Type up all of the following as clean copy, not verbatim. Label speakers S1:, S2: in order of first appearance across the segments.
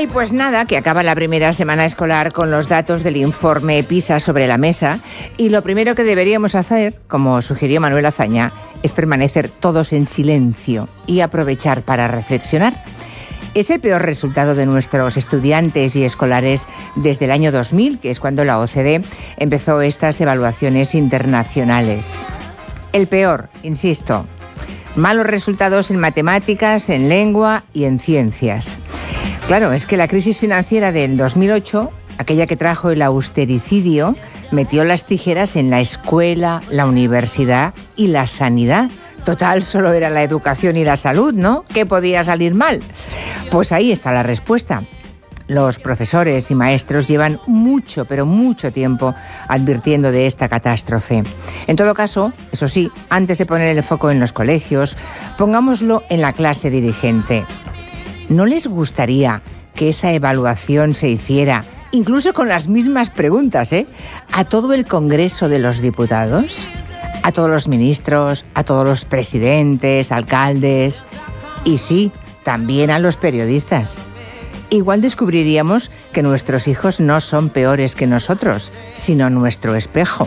S1: pues nada, que acaba la primera semana escolar con los datos del informe PISA sobre la mesa y lo primero que deberíamos hacer, como sugirió Manuel Azaña, es permanecer todos en silencio y aprovechar para reflexionar. Es el peor resultado de nuestros estudiantes y escolares desde el año 2000, que es cuando la OCDE empezó estas evaluaciones internacionales. El peor, insisto, malos resultados en matemáticas, en lengua y en ciencias. Claro, es que la crisis financiera del 2008, aquella que trajo el austericidio, metió las tijeras en la escuela, la universidad y la sanidad. Total, solo era la educación y la salud, ¿no? ¿Qué podía salir mal? Pues ahí está la respuesta. Los profesores y maestros llevan mucho, pero mucho tiempo advirtiendo de esta catástrofe. En todo caso, eso sí, antes de poner el foco en los colegios, pongámoslo en la clase dirigente. ¿No les gustaría que esa evaluación se hiciera, incluso con las mismas preguntas, a todo el Congreso de los Diputados? A todos los ministros, a todos los presidentes, alcaldes y sí, también a los periodistas. Igual descubriríamos que nuestros hijos no son peores que nosotros, sino nuestro espejo.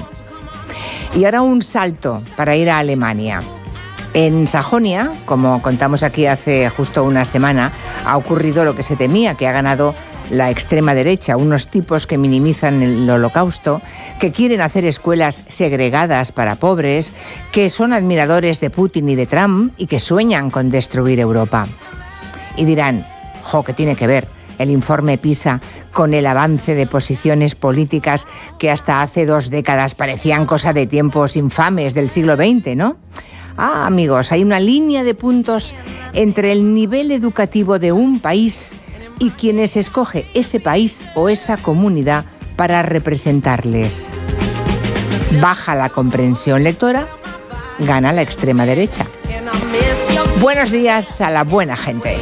S1: Y ahora un salto para ir a Alemania. En Sajonia, como contamos aquí hace justo una semana, ha ocurrido lo que se temía, que ha ganado la extrema derecha, unos tipos que minimizan el holocausto, que quieren hacer escuelas segregadas para pobres, que son admiradores de Putin y de Trump y que sueñan con destruir Europa. Y dirán, ¿qué tiene que ver el informe PISA con el avance de posiciones políticas que hasta hace 2 décadas parecían cosa de tiempos infames del siglo XX, ¿no? Amigos, hay una línea de puntos entre el nivel educativo de un país y quienes escoge ese país o esa comunidad para representarles. Baja la comprensión lectora, gana la extrema derecha. Buenos días a la buena gente.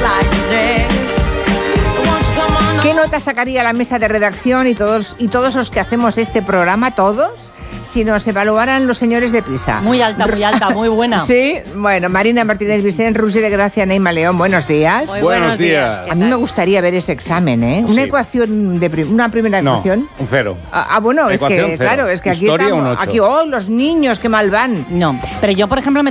S1: ¿Qué nota sacaría la mesa de redacción y todos los que hacemos este programa, todos, si nos evaluaran los señores de PISA?
S2: Muy alta, muy buena.
S1: Sí, bueno, Marina Martínez Vicent, Rusi de Gracia, Neima León, buenos días.
S3: Muy buenos días.
S1: A mí me gustaría ver ese examen, ¿eh? Una ecuación, una primera ecuación.
S3: Un 0.
S1: Bueno,
S3: ecuación
S1: es que,
S3: 0.
S1: claro, es que
S3: Historia,
S1: aquí estamos,
S3: un 8.
S1: aquí, los niños, qué mal van.
S2: No, pero yo, por ejemplo, me